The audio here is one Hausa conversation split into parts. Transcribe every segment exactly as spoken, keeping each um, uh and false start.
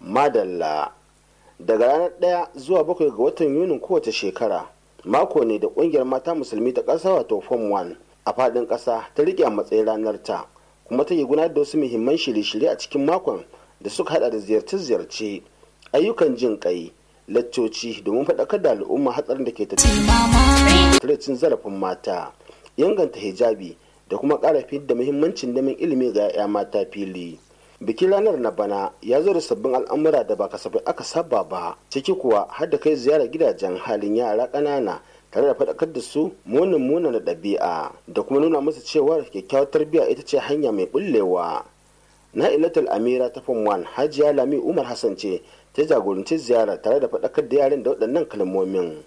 Madalla. Daga ranar ɗaya zuwa bakwai ga watan Yunin kowace shekara, mako ne da ƙungiyar mata musulmi ta ƙasa wato Form one a faɗin ƙasa ta riƙe a matsayin ranar ta, kuma ta yi gudanar da wasu muhimman shirye-shirye a cikin makon da suka hada da ziyarce-ziyarce, ayyukan jin ƙai, laccoci domin faɗakar da al'umma hatsarin da ke tattare cin zarafin mata, inganta hijabi da kuma ƙara da muhimmancin neman ilimi ga 'ya'ya mata fili. Bikin ranar na bana ya zo da sabbin al'amura da ba kasafai aka saba ba, ciki kuwa har da kai ziyara gidajen halin yara ƙanana tare da faɗakar da su munin muna da ɗabi'a da kuma nuna musu cewa kyakkyawar tarbiyya ita ce hanya mai bullewa. Na'ilatul Amira ta Form one Hajiya Lami Umar Hassan ce ta jagoranci ziyara tare da faɗakar da yaran da waɗannan kalmomin.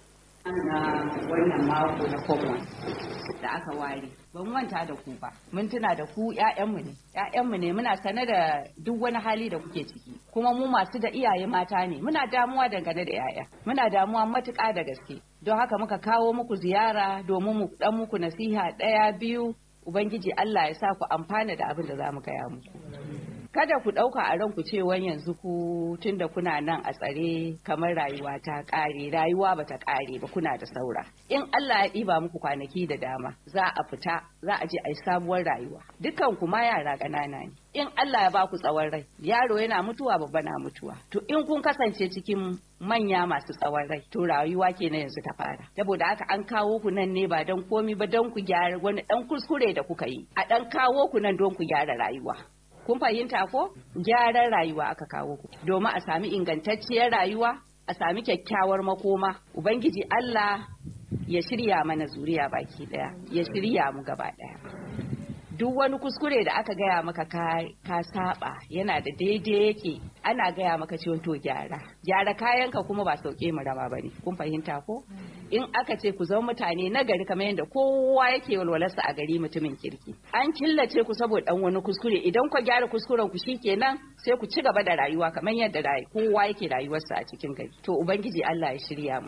Na wannan mako na Form one da aka ware ban manta da ku ba, mun tuna da ku ƴaƴanmu ne ƴaƴanmu ne muna sane da duk wani hali da kuke ciki, kuma mu masu da iyaye mata ne, muna damuwa dangane da ƴaƴa, muna damuwa matuƙa da gaske. Don haka muka kawo muku ziyara domin mu dan muku nasiha ɗaya biyu, ubangiji Allah ya sa ku amfana da abin da za mu gaya muku. Kada ku ɗauka a ranku cewa yanzu ku tunda kuna nan a tsare kamar rayuwa ta ƙare, rayuwa ba ta ƙare ba, kuna da saura. In Allah ya ɗiba muku kwanaki da dama za a fita, za a je a yi sabuwar rayuwa. Dukkan ku ma yara ƙanana ne. In Allah ya ba ku tsawon rai, yaro yana mutuwa babba na mutuwa. To in kun kasance cikin manya masu tsawon rai, to rayuwa kenan yanzu ta fara. Saboda haka an kawo ku nan ne ba don komi ba, don ku gyara wani ɗan kuskure da kuka yi. A ɗan kawo ku nan don ku gyara rayuwa. Kun fahimta ko? Gyaran rayuwa aka kawo ku domin a sami ingantacciyar rayuwa, a sami kyakkyawar makoma. Ubangiji Allah ya shirya mana zuriya baki daya, ya shirya mu gaba daya. Duk wani kuskure da aka gaya maka ka, ka saba yana da daidai yake, ana gaya maka cewa to gyara gyara kayanka, kuma ba sauke mu rama bane. Kun fahimta ko? In aka ce ku zama mutane na gari kamar yadda kowa yake walwalarsa a gari, mutumin kirki, an killace ku saboda dan wani kuskure. Idan ku gyara kuskuren ku shikenan sai ku ci gaba da rayuwa kamar yadda kowa yake rayuwarsa a cikin gari. To ubangiji Allah ya shirya mu.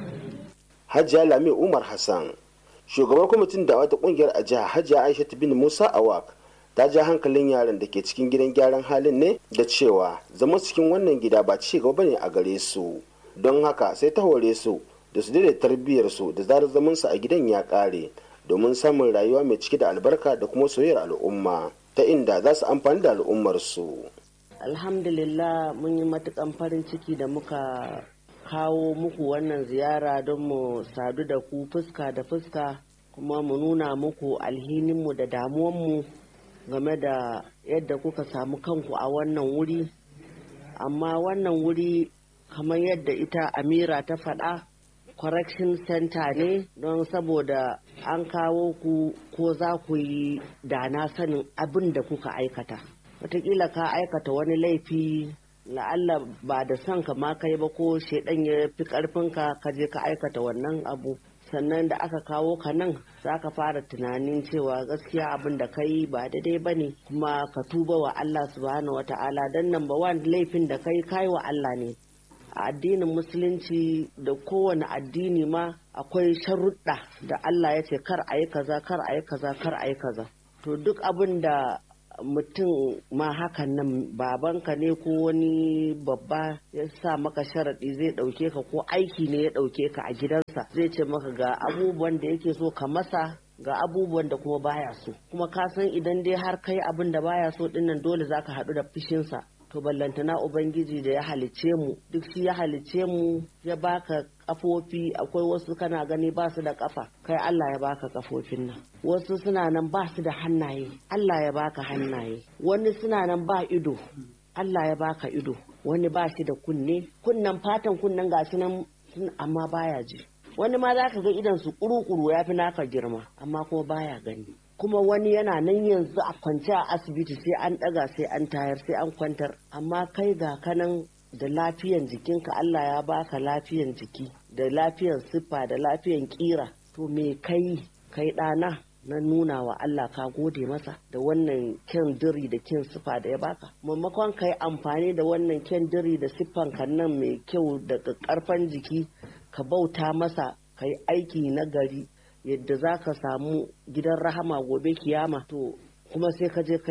Hajiya Lami Umar Hassan, shugabar kwamitin da wata kungiyar a jiha Hajiya Aisha bin Musa Awak, ta ja hankalin yaran da ke cikin gidan gyaran halin ne da cewa zama cikin wannan gida ba ci gaba bane a gare su, don haka sai ta hore su da su daidai tarbiyyar su da zarar zaman su a gidan ya kare domin samun rayuwa mai cike da albarka da kuma soyayyar al'umma ta inda za su amfani da al'ummar su. Alhamdulillah, mun yi matukan farin ciki da muka kawo muku wannan ziyara don mu sadu da ku fuska da fuska, kuma mu nuna muku alhininmu da damuwanmu game da yadda kuka samu kanku a wannan wuri. Amma wannan wuri kamar yadda ita Amira ta faɗa, correction center ne, don saboda an kawo ku ko za ku yi dana sanin abin da kuka aikata. Wataƙila ka aikata wani laifi, la'alla ba da son ka ma kai ba, ko shedan ya fi karfinka ka je ka aikata wannan abu, sannan da aka kawo ka nan za ka fara tunanin cewa gaskiya abin da kai ba daidai ba ne, kuma ka tuba wa Allah subhanahu wa ta'ala. don number one, laifin da kai kai wa Allah ne. A addinin musulunci da kowane addini ma akwai sharuɗa da Allah ya ce kar a yi kaza, kar a yi kaza, kar a yi kaza. To duk abin da mutum ma hakan nan babanka ne ko wani babba ya sa maka sharaɗi zai ɗauke ka, ko aiki ne ya ɗauke ka a gidansa, zai ce maka ga abubuwan da yake so ka masa, ga abubuwan da kuma baya so. Kuma ka san idan dai har kai abin da baya so dinnan dole zaka haɗu da fushinsa. To ballantana ubangiji da ya halice mu, duk shi ya halice mu, ya baka kafofi. Akwai wasu kana gani ba su da kafa, kai Allah ya baka kafofin nan. Wasu suna nan ba su da hannaye, Allah ya baka hannaye. Wani suna nan ba ido, Allah ya baka ido. Wani ba shi da kunne, kunnen fatan kunnen gashi nan amma baya ji. Wani ma za ka ga idan su kuru-kuru ya fi naka girma, amma kuma baya gani. Kuma wani yana nan yanzu a kwance a asibiti, sai an ɗaga, sai an tayar, sai an kwantar. Amma kai ga kanan da lafiyan jikinka, Allah ya baka lafiyan jiki da lafiyan siffa da lafiyan kira. To me kai kai ɗana na nuna wa Allah ka gode masa da wannan kyan diri da kyan siffa da ya baka, maimakon kai amfani da wannan kyan diri da siffan kan nan mai kyau da karfan jiki ka bauta masa, kai aiki na gari yadda za ka samu gidan rahama gobe kiyama. To kuma sai ka je kai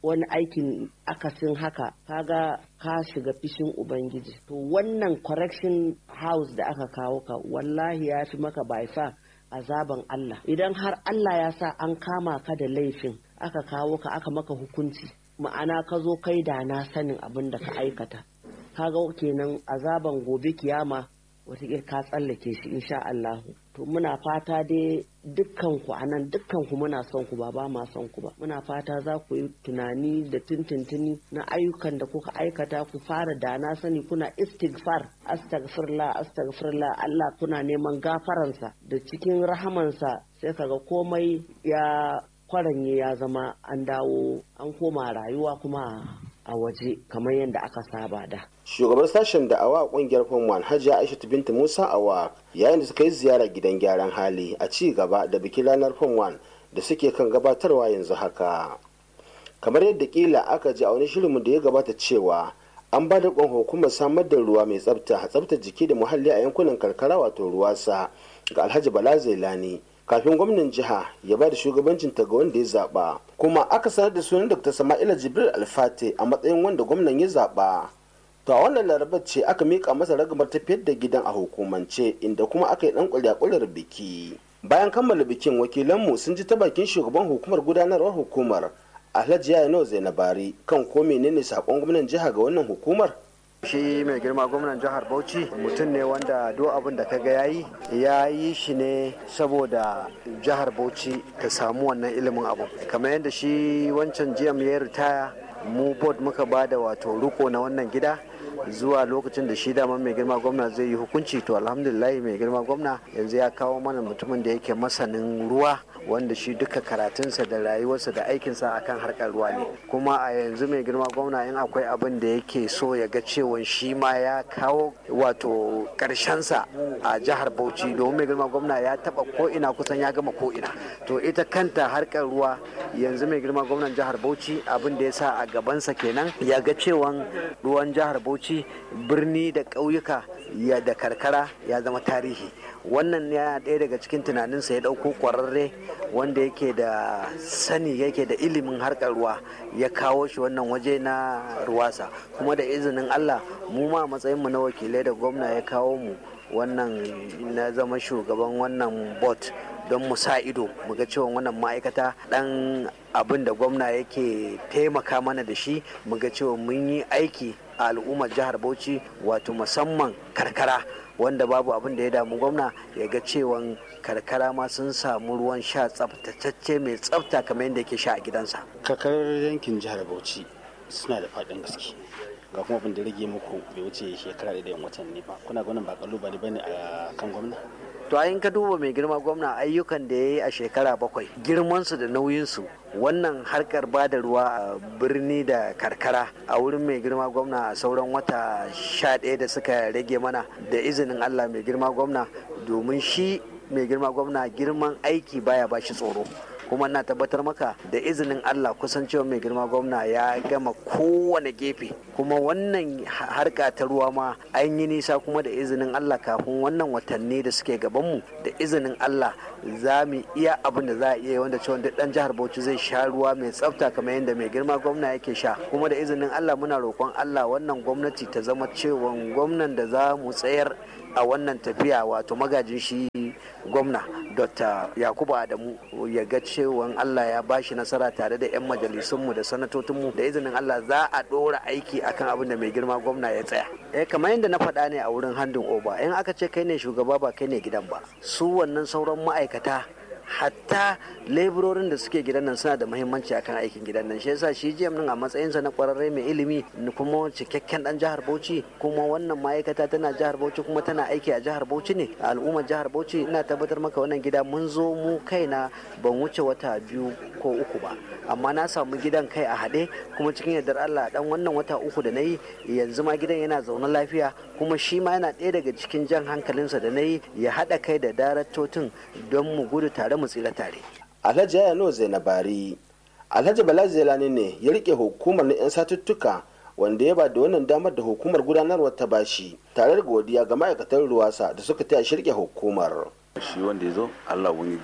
wani aikin akasin haka kaga ka shiga fishin ubangiji. To wannan correction house da aka kawo ka wallahi ya fi maka by far azaban Allah. Idan har Allah ya sa an kama ka da laifin aka kawo ka aka maka hukunci, ma'ana ka zo kai da na sanin abin da ka aikata, kaga kenan azaban gobe kiyama wataƙila ka tsallake shi insha Allah. To muna fata dai dukkan ku anan dukkan ku muna son ku ba ba ma son ku ba. Muna fata za ku yi tunani da tintintini na ayyukan da kuka aikata, ku fara da na sani kuna istighfar, astaghfirullah astaghfirullah, Allah kuna neman gafaransa da cikin rahamansa sai kaga komai ya kwaranye ya zama an dawo an koma rayuwa kuma a waje kamar yadda aka saba da. Shugaban sashen da awa kungiyar Form one Hajiya Aisha Binta Musa Awa yayin da suka yi ziyara gidan gyaran hali a ci gaba da bikin ranar Form one da suke kan gabatarwa yanzu haka. Kamar yadda kila aka ji a wani shirinmu da ya gabata cewa an ba da kwan hukumar samar da ruwa mai tsafta tsaftar jiki da muhalli a yankunan karkara wato ruwasa ga Alhaji Bala Zailani kafin gwamnan jiha ya ba da shugabancin ta ga wanda ya zaba, kuma aka sanar da sunan Dr. Sama'ila Jibril Alfate a matsayin wanda gwamnan ya zaba. To a wannan larabar ce aka mika masa ragamar tafiyar da gidan a hukumance, inda kuma aka yi dan kulyakular biki. Bayan kammala bikin, wakilanmu sun ji ta bakin shugaban hukumar gudanarwar hukumar Alhaji Yayano Zainabari kan ko menene sakon gwamnan jiha ga wannan hukumar. Shi mai girma gwamnan jihar Bauchi mutum ne wanda duk abin da kaga yayi ya yi shi ne saboda jihar Bauchi ta samu wannan ilimin abu. Kamar yadda shi wancan jiyam ya ritaya, mu board muka ba da wato riko na wannan gida zuwa lokacin da shi daman mai girma gwamna zai yi hukunci. To alhamdulillah mai girma gwamna yanzu ya kawo mana mutumin da yake masanin ruwa, wanda shi duka karatunsa da rayuwarsa da aikinsa akan harkar ruwa ne. Kuma a yanzu mai girma gwamna in akwai abin da yake so ya ga cewa shi ma ya kawo wato karshensa a jihar Bauchi, domin mai girma gwamna ya taba ko ina kusan ya gama ko ina. To ita kanta harkar ruwa yanzu mai girma gwamnan jihar Bauchi abin da ya sa a gabansa kenan ya ga cewa ruwan jihar Bauchi birni da ƙauyuka ya da karkara ya zama tarihi. Wannan ya ɗaya daga cikin tunaninsa ya ɗauko ƙwararre wanda yake da sani yake da ilimin harkar ruwa ya kawo shi wannan waje na ruwasa, kuma da izinin Allah mu ma matsayinmu na wakilai da gwamna ya kawo mu wannan na zama shugaban wannan bot don mu sa ido mu ga cewa wannan ma'aikata dan abin da gwamna yake taimaka mana da shi mu ga cewa mun yi aiki a al'ummar jihar Bauchi, wato musamman karkara, wanda babu abin da ya damu gwamna ya ga cewa karkara ma sun samu ruwan sha tsaftatacce mai tsafta kamar yadda yake sha a gidansa. Kakar yankin jihar Bauchi suna da faɗin gaske, ga kuma abin da rage muku bai wuce shekara da yan watanni ba. Kuna ganin ba kalubale bane a kan gwamna? To ayin ka duba mai girma gwamna ayyukan da ya yi a shekara bakwai, girmansu da nauyinsu, wannan harkar ba da ruwa a birni da karkara a wurin mai girma gwamna a sauran wata sha ɗaya da suka rage mana da izinin Allah mai girma gwamna, domin shi mai girma gwamna girman aiki baya bashi tsoro. Kuma na tabbatar maka da izinin Allah kusan cewa mai girma gwamna ya gama kowane gefe, kuma wannan harka ta ruwa ma an yi nisa, kuma da izinin Allah kafin wannan watanni da suke gabanmu da izinin Allah za mu iya abin da za a iya, wanda cewa duk dan jihar Bauchi zai sha ruwa mai tsafta kamar yadda mai girma gwamna yake sha. Kuma da izinin Allah muna roƙon Allah wannan gwamnati ta zama cewa gwamnan da za mu tsayar a wannan tafiya, wato magajin shi gwamna Dr. Yakubu Adamu, ya ga cewa Allah ya bashi nasara tare da 'yan majalisunmu da sanatocinmu, da izinin Allah za a ɗora aiki akan abin da mai girma gwamna ya tsaya. Eh kamar yadda na faɗa ne a wurin handin oba, in aka ce kai ne shugaba ba kai ne gidan ba, su wannan sauran ma'aikata hatta leburorin da suke gidan nan suna da muhimmanci akan aikin gidan nan. Shi yasa shi jiyam nan a matsayinsa na kwararre mai ilimi kuma cikakken dan jihar Bauchi, kuma wannan ma'aikata tana jihar Bauchi kuma tana aiki a jihar Bauchi ne, a al'ummar jihar Bauchi. Ina tabbatar maka wannan gida mun zo mu kaina ban wuce wata biyu ko uku ba, amma na samu gidan kai a haɗe, kuma cikin yardar Allah dan wannan wata uku da na yi yanzu ma gidan yana zaune lafiya, kuma shi ma yana ɗaya daga cikin jan hankalinsa da na yi ya haɗa kai da daraktotin don mu gudu tare mu tsira tare. Alhaji Yayano Zainabari. Alhaji Bala Zailani ne ya rike hukumar na 'yan satuttuka, wanda ya ba da wannan damar da hukumar gudanarwar ta bashi, tare da godiya ga ma'aikatan ruwasa da suka taya shirke hukumar. Shi wanda ya zo Allah wani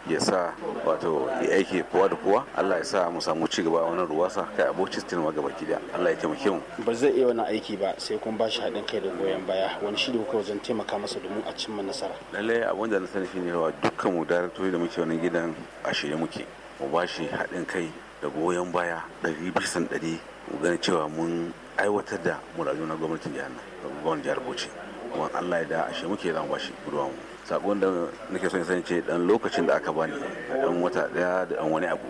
ya sa wato ya aiki kowa da kowa. Allah ya sa mu samu ci gaba a wannan ruwasa kai abokin stin ma gaba ki Allah ya taimake mu. Ba zai iya wannan aiki ba sai kun ba shi haɗin kai da goyon baya. Wani shiri kuka wajen taimaka masa domin a cimma nasara? Lallai abin da na sani shine wa dukkan mu daraktoci da muke wannan gidan a shirye muke mu ba shi haɗin kai da goyon baya ɗari bisan ɗari mu gani cewa mun aiwatar da muradu na gwamnatin jihar nan gwamnatin jihar Bauchi. Kuma Allah ya da ashe muke zan ba shi gudunmu. Sakon da nake son sani ce dan lokacin da aka bani dan wata daya da dan wani abu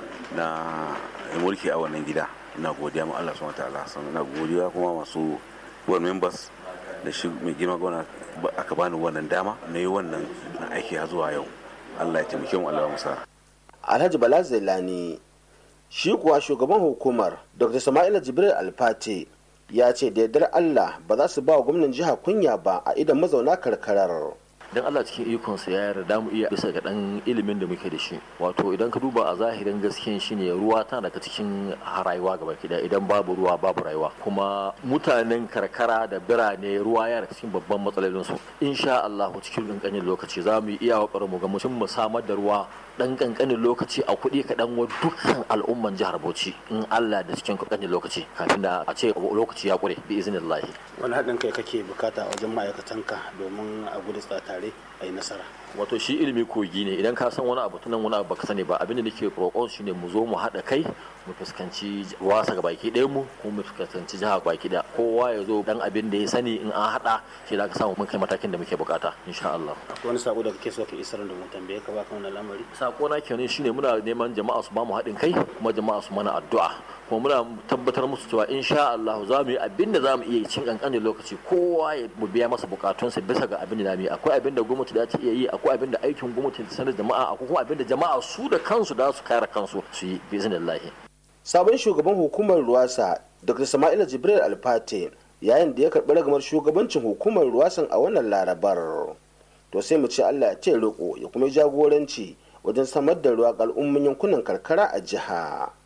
na mulki a wannan gida ina godiya ma Allah subhanahu wataala sannan ina godiya kuma masu board members da shi mai girma gwamna aka bani wannan dama na yi wannan aiki har zuwa yau. Allah ya taimake mu, Allah ya musa. Alhaji Bala Zailani shi kuwa shugaban hukumar Dr. Sama'ila Jibril Alfate ya ce da yardar Allah ba za su ba wa gwamnan jiha kunya ba a idan mazauna karkarar. dan Allah cikin ikonsa ya yarda mu iya bisa ga dan ilimin da muke da shi. Wato idan ka duba a zahirin gaskiyan shine ruwa tana daga cikin rayuwa gaba ki idan babu ruwa babu rayuwa. Kuma mutanen karkara da birane ruwa yana cikin babban matsalolin su. Insha Allah cikin kankanin lokaci za mu iya kokarin mu ga mutum mu samar da ruwa dan kankanin lokaci a kuɗi kaɗan wa dukkan al'umman jihar Bauchi in Allah da cikin kankanin lokaci kafin da a ce lokaci ya ƙure bi iznillahi. Wani haɗin kai kake bukata wajen ma'aikatanka domin a gudu tare a yi nasara? Wato shi ilimi kogi ne, idan ka san wani abu tunan wani abu baka sani ba, abin da nake roƙon shi ne mu zo mu haɗa kai mu fuskanci wasa ga baki ɗayan mu kuma mu fuskanci jiha baki ɗaya, kowa ya zo dan abin da ya sani in an haɗa shi da ka samu mun kai matakin da muke bukata insha Allah. Wani sako da kake so ka isar da mu tambaye ka baka wannan lamari? Sako na kenan shine muna neman jama'a su ba mu haɗin kai kuma jama'a su mana addu'a kuma muna tabbatar musu cewa insha Allah za mu yi abin da za mu iya cin kankanin lokaci kowa ya mu biya masa bukatunsa bisa ga abin da za mu yi. Akwai abin da gwamnati za ta iya yi, akwai abin da aikin gwamnati ta sanar jama'a, akwai kuma abin da jama'a su da kansu da su kare kansu su yi bi iznillahi. Sabon shugaban hukumar Ruwasa Dr. Sama'ila Jibril Alfate yayin da ya karɓi ragamar shugabancin hukumar Ruwasan a wannan Larabar. To sai mu ce Allah ya ce roƙo ya kuma jagoranci wajen samar da ruwa ga al'ummin yankunan karkara a jiha.